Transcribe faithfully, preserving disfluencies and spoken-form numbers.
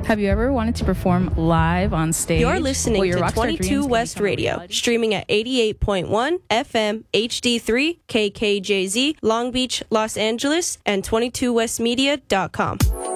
Have you ever wanted to perform live on stage? You're listening Well, your to rockstar dreams twenty-two can West become a Radio, reality. streaming at eighty-eight point one F M H D three K K J Z, Long Beach, Los Angeles, and twenty-two west media dot com.